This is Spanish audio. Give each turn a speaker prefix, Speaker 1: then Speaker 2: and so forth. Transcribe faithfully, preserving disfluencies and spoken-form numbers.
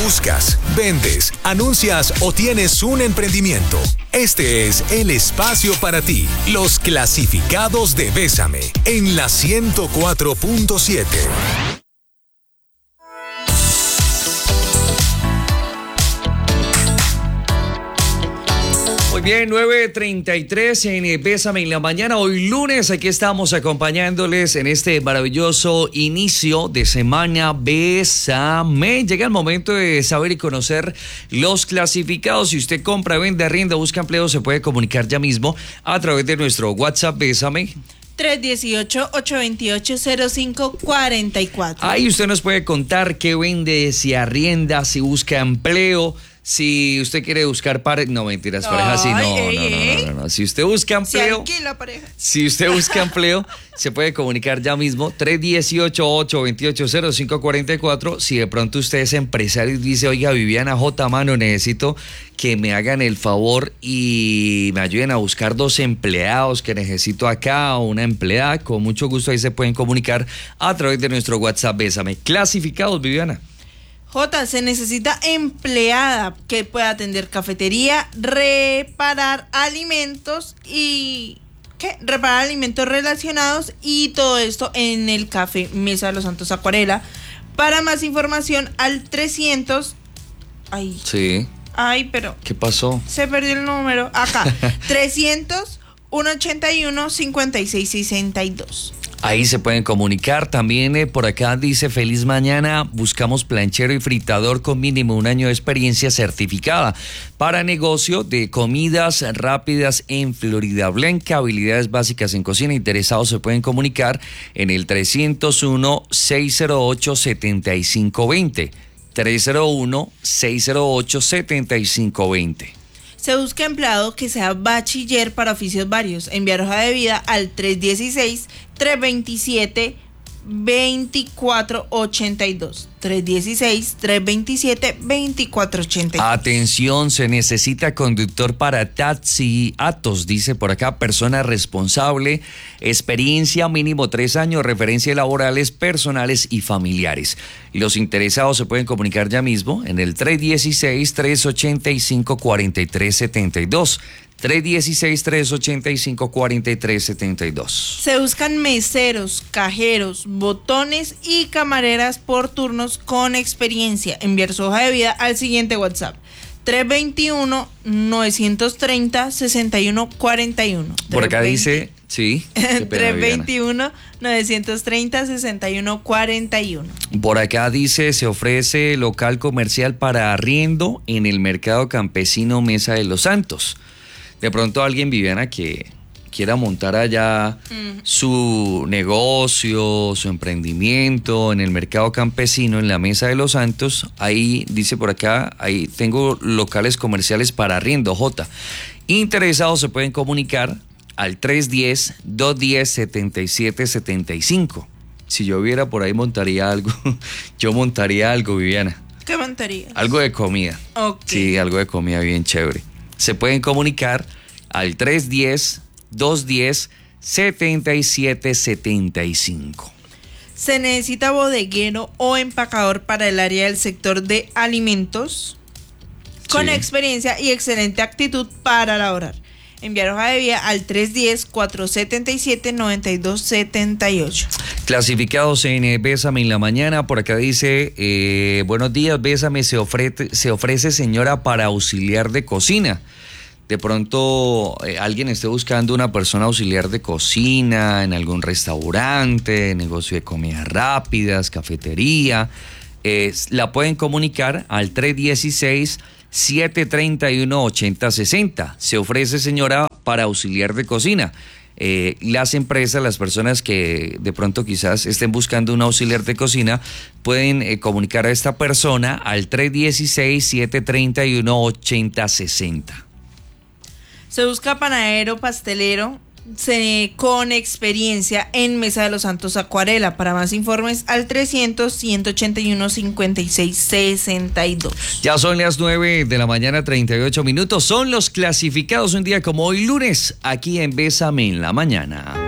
Speaker 1: buscas, vendes, anuncias o tienes un emprendimiento. Este es el espacio para ti. Los clasificados de Bésame en la ciento cuatro punto siete.
Speaker 2: Muy bien, nueve treinta y tres en Bésame en la mañana. Hoy lunes, aquí estamos acompañándoles en este maravilloso inicio de semana. Bésame. Llega el momento de saber y conocer los clasificados. Si usted compra, vende, arrienda, busca empleo, se puede comunicar ya mismo a través de nuestro WhatsApp Bésame.
Speaker 3: tres uno ocho, ocho dos ocho, cero cinco cuatro cuatro.
Speaker 2: Ahí usted nos puede contar qué vende, si arrienda, si busca empleo. Si usted quiere buscar pareja, no mentiras,
Speaker 3: Ay,
Speaker 2: pareja sí, no,
Speaker 3: ey,
Speaker 2: no, no,
Speaker 3: ey.
Speaker 2: no, no, no. Si usted busca empleo,
Speaker 3: Se alquila pareja.
Speaker 2: si usted busca empleo, se puede comunicar ya mismo, tres uno ocho, ocho dos ocho, cero cinco cuatro cuatro. Si de pronto usted es empresario y dice, oiga, Viviana J. Mano, necesito que me hagan el favor y me ayuden a buscar dos empleados que necesito acá o una empleada, con mucho gusto ahí se pueden comunicar a través de nuestro WhatsApp Bésame. Clasificados, Viviana.
Speaker 3: J, se necesita empleada que pueda atender cafetería, reparar alimentos y... ¿Qué? Reparar alimentos relacionados y todo esto en el café Mesa de los Santos Acuarela. Para más información al trescientos... Ay.
Speaker 2: Sí.
Speaker 3: Ay, pero...
Speaker 2: ¿Qué pasó?
Speaker 3: Se perdió el número. Acá. trescientos, ciento ochenta y uno, cincuenta y seis sesenta y dos.
Speaker 2: Ahí se pueden comunicar. También eh, por acá dice, feliz mañana, buscamos planchero y fritador con mínimo un año de experiencia certificada para negocio de comidas rápidas en Florida Blanca, habilidades básicas en cocina. Interesados se pueden comunicar en el trescientos uno, seiscientos ocho, setenta y cinco veinte. trescientos uno, seiscientos ocho, setenta y cinco veinte.
Speaker 3: Se busca empleado que sea bachiller para oficios varios. Enviar hoja de vida al tres uno seis, tres dos siete, dos cuatro ocho dos. tres uno seis, tres dos siete, dos cuatro ocho dos.
Speaker 2: Atención, se necesita conductor para taxi Atos, dice por acá, persona responsable, experiencia mínimo tres años, referencias laborales, personales y familiares. Los interesados se pueden comunicar ya mismo en el tres uno seis, tres ocho cinco, cuatro tres siete dos. tres uno seis, tres ocho cinco, cuatro tres siete dos.
Speaker 3: Se buscan meseros, cajeros, botones y camareras por turnos con experiencia. Enviar su hoja de vida al siguiente WhatsApp: tres dos uno, nueve tres cero, seis uno cuatro uno.
Speaker 2: Por acá dice, sí.
Speaker 3: tres dos uno, nueve tres cero, seis uno cuatro uno.
Speaker 2: Por acá dice, se ofrece local comercial para arriendo en el mercado campesino Mesa de los Santos. De pronto alguien, Viviana, que quiera montar allá mm. su negocio, su emprendimiento en el mercado campesino, en la Mesa de los Santos, ahí dice por acá, ahí tengo locales comerciales para arriendo, J. Interesados se pueden comunicar al tres uno cero, dos uno cero, siete siete siete cinco. Si yo viera por ahí montaría algo, yo montaría algo, Viviana.
Speaker 3: ¿Qué montaría?
Speaker 2: Algo de comida.
Speaker 3: Okay.
Speaker 2: Sí, algo de comida bien chévere. Se pueden comunicar al tres uno cero, dos uno cero, siete siete siete cinco.
Speaker 3: Se necesita bodeguero o empacador para el área del sector de alimentos con sí. experiencia y excelente actitud para laborar. Enviar hoja de vida al tres uno cero, cuatro siete siete, nueve dos siete ocho.
Speaker 2: Clasificados en Bésame en la mañana. Por acá dice, eh, buenos días, Bésame, se ofrece, se ofrece señora para auxiliar de cocina. De pronto eh, alguien esté buscando una persona auxiliar de cocina en algún restaurante, negocio de comidas rápidas, cafetería. Eh, la pueden comunicar al tres uno seis, siete tres uno, ocho cero seis cero. Se ofrece señora para auxiliar de cocina. Eh, las empresas, las personas que de pronto quizás estén buscando un auxiliar de cocina, pueden eh, comunicar a esta persona al tres uno seis, siete tres uno, ocho cero seis cero.
Speaker 3: Se busca panadero, pastelero se, con experiencia en Mesa de los Santos Acuarela. Para más informes al trescientos, ciento ochenta y uno, cincuenta y seis sesenta y dos.
Speaker 2: Ya son las nueve de la mañana, treinta y ocho minutos. Son los clasificados un día como hoy lunes, aquí en Bésame en la mañana.